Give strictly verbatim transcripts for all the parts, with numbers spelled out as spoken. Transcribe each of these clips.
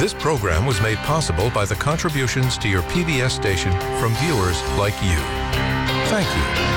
This program was made possible by the contributions to your P B S station from viewers like you. Thank you.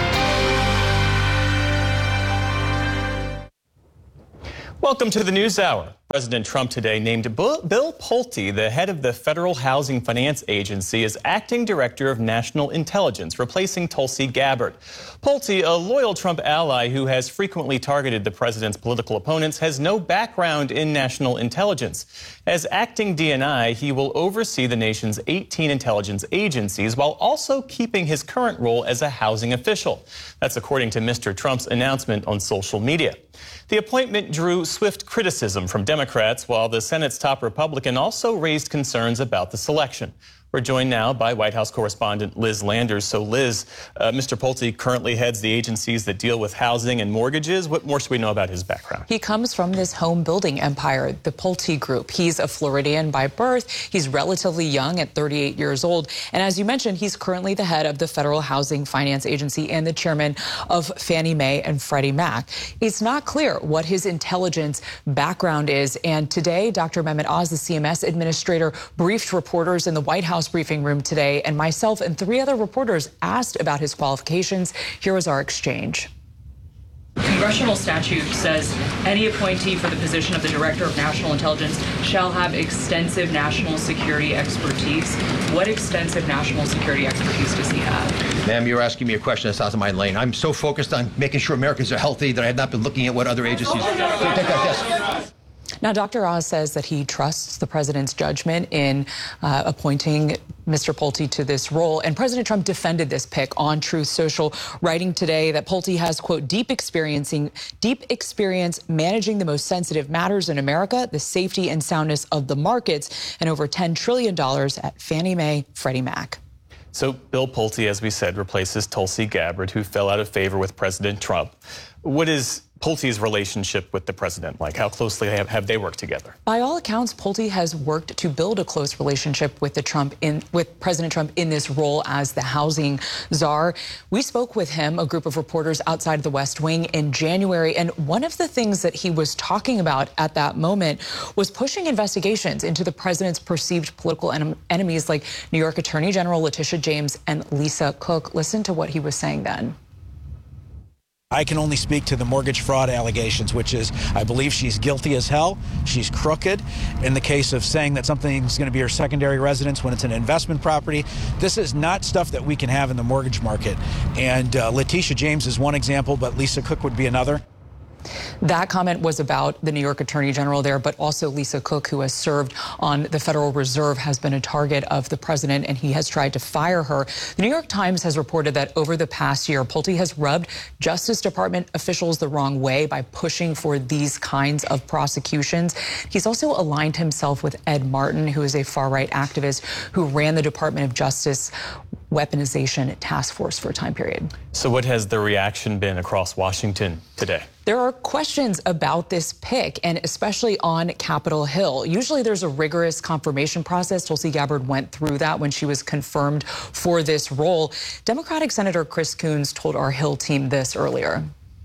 Welcome to the News Hour. President Trump today named Bill Pulte, the head of the Federal Housing Finance Agency, as acting director of national intelligence, replacing Tulsi Gabbard. Pulte, a loyal Trump ally who has frequently targeted the president's political opponents, has no background in national intelligence. As acting D N I, he will oversee the nation's eighteen intelligence agencies while also keeping his current role as a housing official. That's according to Mister Trump's announcement on social media. The appointment drew swift criticism from Democrats, while the Senate's top Republican also raised concerns about the selection. We're joined now by White House correspondent Liz Landers. So, Liz, uh, Mister Pulte currently heads the agencies that deal with housing and mortgages. What more should we know about his background? He comes from this home building empire, the Pulte Group. He's a Floridian by birth. He's relatively young at thirty-eight years old. And as you mentioned, he's currently the head of the Federal Housing Finance Agency and the chairman of Fannie Mae and Freddie Mac. It's not clear what his intelligence background is. And today, Doctor Mehmet Oz, the C M S administrator, briefed reporters in the White House briefing room today, and myself and three other reporters asked about his qualifications. Here was our exchange. Congressional statute says any appointee for the position of the Director of National Intelligence shall have extensive national security expertise. What extensive national security expertise does he have? Ma'am, you're asking me a question that's out of my lane. I'm so focused on making sure Americans are healthy that I have not been looking at what other agencies do. Take that, yes. Now, Doctor Oz says that he trusts the president's judgment in uh, appointing Mister Pulte to this role. And President Trump defended this pick on Truth Social, writing today that Pulte has, quote, deep experiencing, deep experience managing the most sensitive matters in America, the safety and soundness of the markets, and over ten trillion dollars at Fannie Mae, Freddie Mac. So Bill Pulte, as we said, replaces Tulsi Gabbard, who fell out of favor with President Trump. What is Pulte's relationship with the president like? How closely have, have they worked together? By all accounts, Pulte has worked to build a close relationship with the Trump in with President Trump in this role as the housing czar. We spoke with him, a group of reporters outside the West Wing, in January, and one of the things that he was talking about at that moment was pushing investigations into the president's perceived political en enemies like New York Attorney General Letitia James and Lisa Cook. Listen to what he was saying then. I can only speak to the mortgage fraud allegations, which is, I believe she's guilty as hell. She's crooked. In the case of saying that something's going to be her secondary residence when it's an investment property, this is not stuff that we can have in the mortgage market. And uh, Letitia James is one example, but Lisa Cook would be another. That comment was about the New York Attorney General there, but also Lisa Cook, who has served on the Federal Reserve, has been a target of the president, and he has tried to fire her. The New York Times has reported that over the past year, Pulte has rubbed Justice Department officials the wrong way by pushing for these kinds of prosecutions. He's also aligned himself with Ed Martin, who is a far-right activist who ran the Department of Justice weaponization task force for a time period. So what has the reaction been across Washington today? There are questions about this pick, and especially on Capitol Hill. Usually there's a rigorous confirmation process. Tulsi Gabbard went through that when she was confirmed for this role. Democratic Senator Chris Coons told our Hill team this earlier.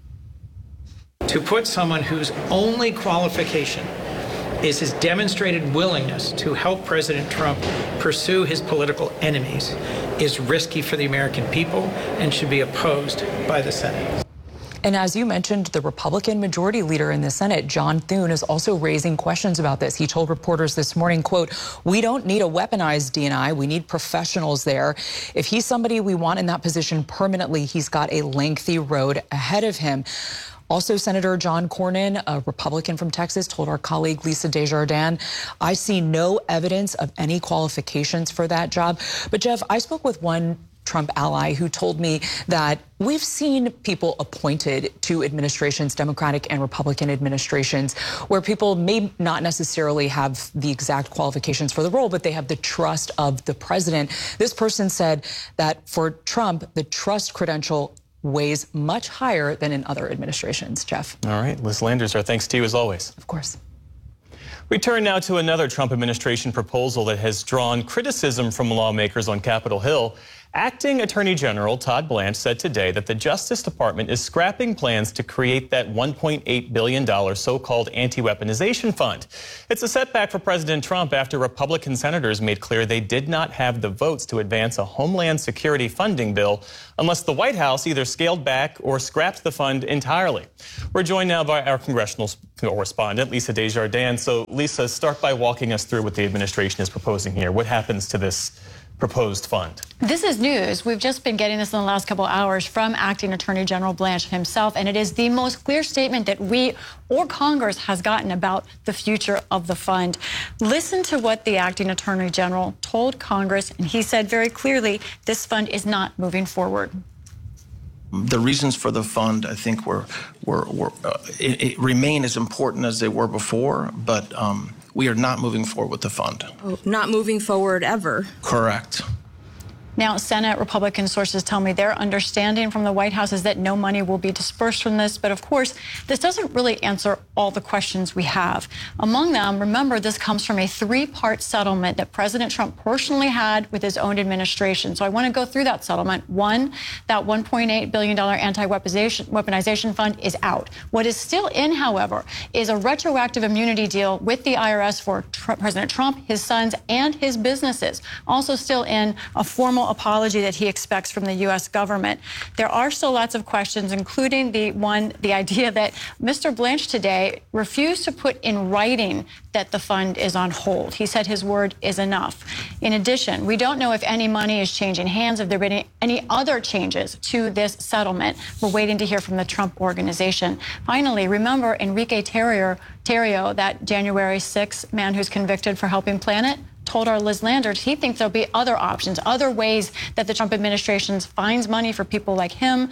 To put someone whose only qualification is his demonstrated willingness to help President Trump pursue his political enemies is risky for the American people and should be opposed by the Senate. And as you mentioned, the Republican majority leader in the Senate, John Thune, is also raising questions about this. He told reporters this morning, quote, "We don't need a weaponized D N I. We need professionals there. If he's somebody we want in that position permanently, he's got a lengthy road ahead of him." Also, Senator John Cornyn, a Republican from Texas, told our colleague Lisa Desjardins, "I see no evidence of any qualifications for that job." But Jeff, I spoke with one Trump ally who told me that we've seen people appointed to administrations, Democratic and Republican administrations, where people may not necessarily have the exact qualifications for the role, but they have the trust of the president. This person said that for Trump, the trust credential weighs much higher than in other administrations. Jeff. All right, Liz Landers, our thanks to you as always. Of course. We turn now to another Trump administration proposal that has drawn criticism from lawmakers on Capitol Hill. Acting Attorney General Todd Blanche said today that the Justice Department is scrapping plans to create that one point eight billion dollars so-called anti-weaponization fund. It's a setback for President Trump after Republican senators made clear they did not have the votes to advance a Homeland Security funding bill unless the White House either scaled back or scrapped the fund entirely. We're joined now by our congressional correspondent, Lisa Desjardins. So, Lisa, start by walking us through what the administration is proposing here. What happens to this proposed fund? This is news. We've just been getting this in the last couple of hours from Acting Attorney General Blanche himself, and it is the most clear statement that we or Congress has gotten about the future of the fund. Listen to what the Acting Attorney General told Congress, and he said very clearly this fund is not moving forward. The reasons for the fund, I think, were, were, were uh, it, it remain as important as they were before, but um, we are not moving forward with the fund. Oh, not moving forward ever. Correct. Now, Senate Republican sources tell me their understanding from the White House is that no money will be dispersed from this. But of course, this doesn't really answer all the questions we have. Among them, remember, this comes from a three-part settlement that President Trump personally had with his own administration. So I want to go through that settlement. One, that one point eight billion dollars anti-weaponization weaponization fund is out. What is still in, however, is a retroactive immunity deal with the I R S for Tr- President Trump, his sons, and his businesses. Also still in a formal apology that he expects from the U S government. There are still lots of questions, including the one, the idea that Mister Blanche today refused to put in writing that the fund is on hold. He said his word is enough. In addition, we don't know if any money is changing hands, if there have been any other changes to this settlement. We're waiting to hear from the Trump Organization. Finally, remember Enrique Tarrio, Tarrio, that January sixth man who's convicted for helping plan it, told our Liz Landers he thinks there'll be other options, other ways that the Trump administration finds money for people like him.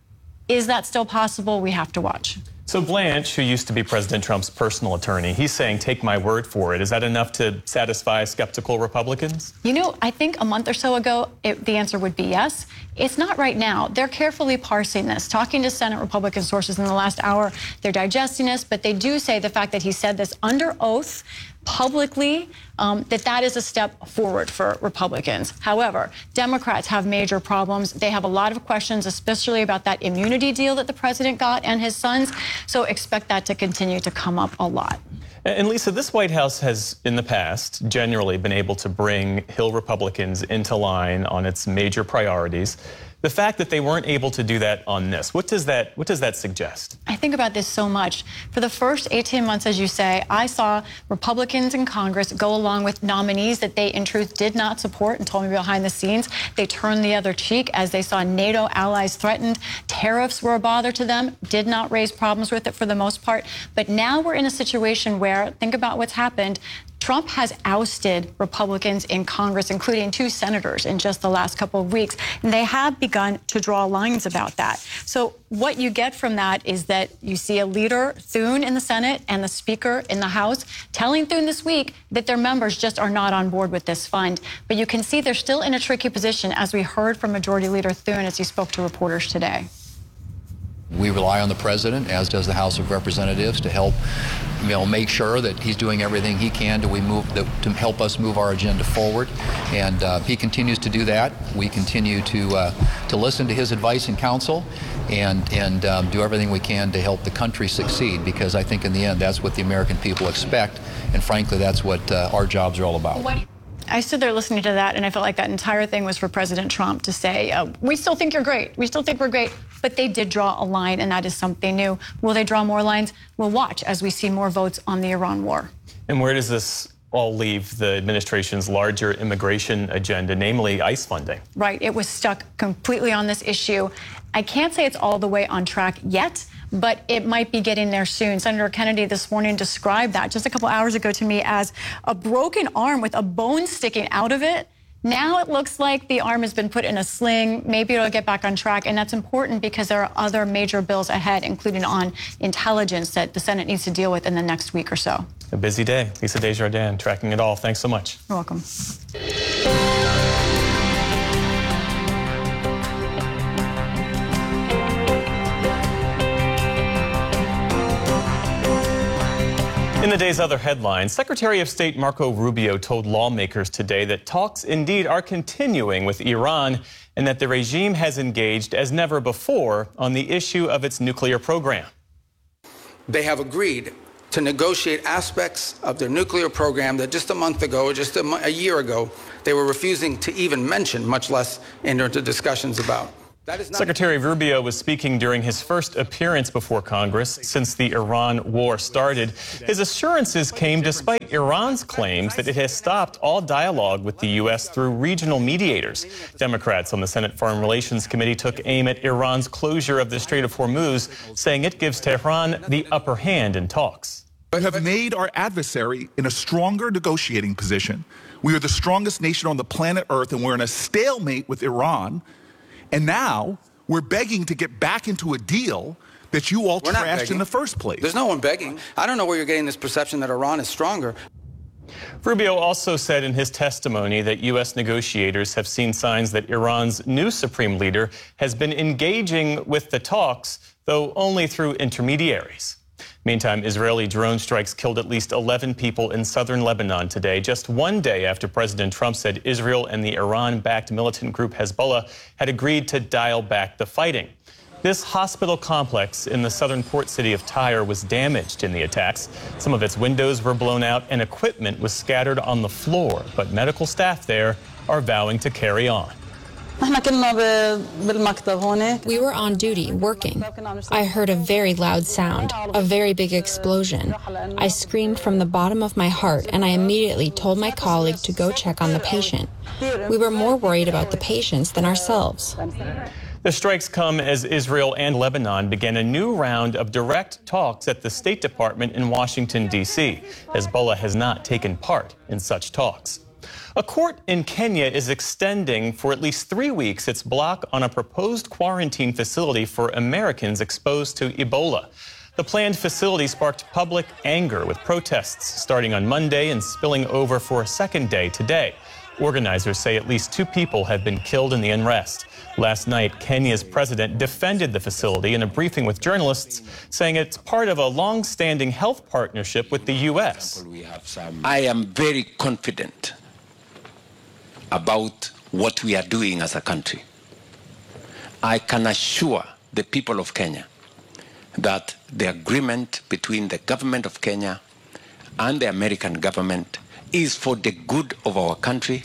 Is that still possible? We have to watch. So Blanche, who used to be President Trump's personal attorney, he's saying, take my word for it. Is that enough to satisfy skeptical Republicans? You know, I think a month or so ago, it, the answer would be yes. It's not right now. They're carefully parsing this. Talking to Senate Republican sources in the last hour, they're digesting this, but they do say the fact that he said this under oath, publicly, um, that that is a step forward for Republicans. However, Democrats have major problems. They have a lot of questions, especially about that immunity deal that the president got and his sons. So expect that to continue to come up a lot. And Lisa, this White House has, in the past, generally been able to bring Hill Republicans into line on its major priorities. The fact that they weren't able to do that on this, what does that what does that suggest? I think about this so much. For the first eighteen months, as you say, I saw Republicans in Congress go along with nominees that they, in truth, did not support and told me behind the scenes. They turned the other cheek as they saw NATO allies threatened. Tariffs were a bother to them, did not raise problems with it for the most part. But now we're in a situation where, think about what's happened. Trump has ousted Republicans in Congress, including two senators, in just the last couple of weeks. And they have begun to draw lines about that. So what you get from that is that you see a leader, Thune, in the Senate and the Speaker in the House, telling Thune this week that their members just are not on board with this fund. But you can see they're still in a tricky position, as we heard from Majority Leader Thune as he spoke to reporters today. We rely on the president, as does the House of Representatives, to help, you know, make sure that he's doing everything he can to we move to, to help us move our agenda forward. And uh, he continues to do that. We continue to uh, to listen to his advice and counsel, and and um, do everything we can to help the country succeed. Because I think in the end, that's what the American people expect, and frankly, that's what uh, our jobs are all about. I stood there listening to that, and I felt like that entire thing was for President Trump to say, uh, we still think you're great. We still think we're great. But they did draw a line, and that is something new. Will they draw more lines? We'll watch as we see more votes on the Iran war. And where does this all leave the administration's larger immigration agenda, namely ICE funding? Right. It was stuck completely on this issue. I can't say it's all the way on track yet, but it might be getting there soon. Senator Kennedy this morning described that just a couple hours ago to me as a broken arm with a bone sticking out of it. Now it looks like the arm has been put in a sling. Maybe it'll get back on track. And that's important because there are other major bills ahead, including on intelligence, that the Senate needs to deal with in the next week or so. A busy day. Lisa Desjardins tracking it all. Thanks so much. You're welcome. In the day's other headlines, Secretary of State Marco Rubio told lawmakers today that talks indeed are continuing with Iran and that the regime has engaged as never before on the issue of its nuclear program. They have agreed to negotiate aspects of their nuclear program that just a month ago or just a, mo- a year ago they were refusing to even mention, much less enter into discussions about. That is not Secretary Rubio was speaking during his first appearance before Congress since the Iran war started. His assurances came despite Iran's claims that it has stopped all dialogue with the U S through regional mediators. Democrats on the Senate Foreign Relations Committee took aim at Iran's closure of the Strait of Hormuz, saying it gives Tehran the upper hand in talks. We have made our adversary in a stronger negotiating position. We are the strongest nation on the planet Earth, and we're in a stalemate with Iran. And now we're begging to get back into a deal that you all We're not trashed begging. in the first place. There's no one begging. I don't know where you're getting this perception that Iran is stronger. Rubio also said in his testimony that U S negotiators have seen signs that Iran's new supreme leader has been engaging with the talks, though only through intermediaries. Meantime, Israeli drone strikes killed at least eleven people in southern Lebanon today, just one day after President Trump said Israel and the Iran-backed militant group Hezbollah had agreed to dial back the fighting. This hospital complex in the southern port city of Tyre was damaged in the attacks. Some of its windows were blown out and equipment was scattered on the floor, but medical staff there are vowing to carry on. We were on duty, working. I heard a very loud sound, a very big explosion. I screamed from the bottom of my heart, and I immediately told my colleague to go check on the patient. We were more worried about the patients than ourselves. The strikes come as Israel and Lebanon began a new round of direct talks at the State Department in Washington, D C Hezbollah has not taken part in such talks. A court in Kenya is extending for at least three weeks its block on a proposed quarantine facility for Americans exposed to Ebola. The planned facility sparked public anger with protests starting on Monday and spilling over for a second day today. Organizers say at least two people have been killed in the unrest. Last night, Kenya's president defended the facility in a briefing with journalists, saying it's part of a long-standing health partnership with the U S. I am very confident about what we are doing as a country. I can assure the people of Kenya that the agreement between the government of Kenya and the American government is for the good of our country.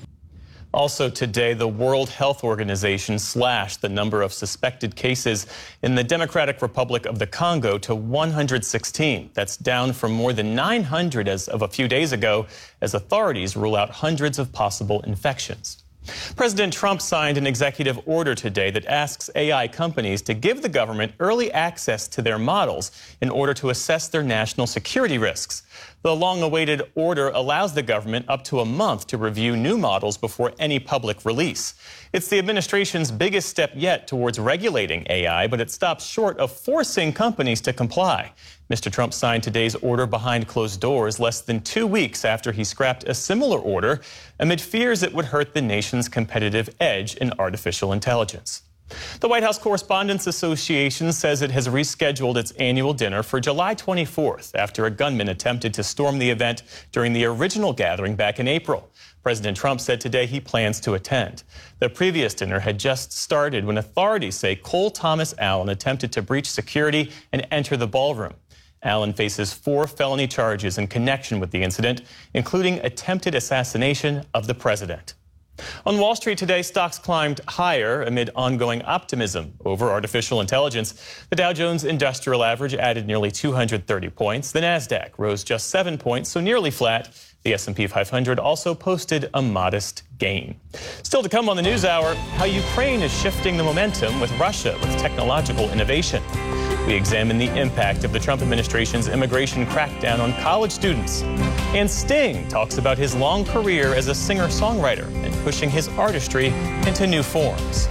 Also today, the World Health Organization slashed the number of suspected cases in the Democratic Republic of the Congo to one hundred sixteen. That's down from more than nine hundred as of a few days ago, as authorities rule out hundreds of possible infections. President Trump signed an executive order today that asks A I companies to give the government early access to their models in order to assess their national security risks. The long-awaited order allows the government up to a month to review new models before any public release. It's the administration's biggest step yet towards regulating A I, but it stops short of forcing companies to comply. Mister Trump signed today's order behind closed doors less than two weeks after he scrapped a similar order amid fears it would hurt the nation's competitive edge in artificial intelligence. The White House Correspondents Association says it has rescheduled its annual dinner for July twenty-fourth after a gunman attempted to storm the event during the original gathering back in April. President Trump said today he plans to attend. The previous dinner had just started when authorities say Cole Thomas Allen attempted to breach security and enter the ballroom. Allen faces four felony charges in connection with the incident, including attempted assassination of the president. On Wall Street today, stocks climbed higher amid ongoing optimism over artificial intelligence. The Dow Jones Industrial Average added nearly two hundred thirty points. The Nasdaq rose just seven points, so nearly flat. The S and P five hundred also posted a modest gain. Still to come on the NewsHour, how Ukraine is shifting the momentum with Russia with technological innovation. We examine the impact of the Trump administration's immigration crackdown on college students. And Sting talks about his long career as a singer-songwriter and pushing his artistry into new forms.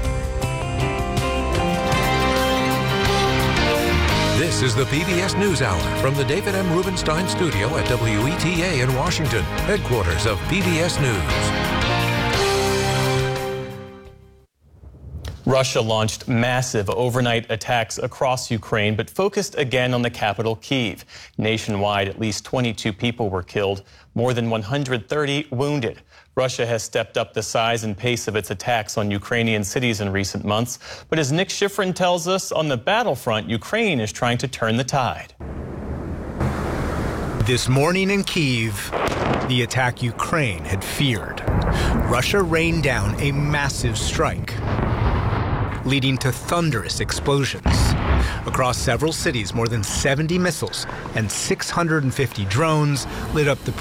This is the P B S NewsHour from the David M. Rubenstein Studio at W E T A in Washington, headquarters of P B S News. Russia launched massive overnight attacks across Ukraine, but focused again on the capital, Kyiv. Nationwide, at least twenty-two people were killed, more than one hundred thirty wounded. Russia has stepped up the size and pace of its attacks on Ukrainian cities in recent months. But as Nick Schifrin tells us, on the battlefront, Ukraine is trying to turn the tide. This morning in Kyiv, the attack Ukraine had feared. Russia rained down a massive strike, leading to thunderous explosions. Across several cities, more than seventy missiles and six hundred fifty drones lit up the